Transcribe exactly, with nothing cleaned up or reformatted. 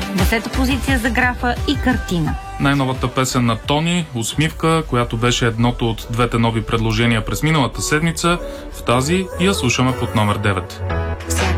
Десета позиция за Графа и Картина. Най-новата песен на Тони, Усмивка, която беше едното от двете нови предложения през миналата седмица, в тази я слушаме под номер девет.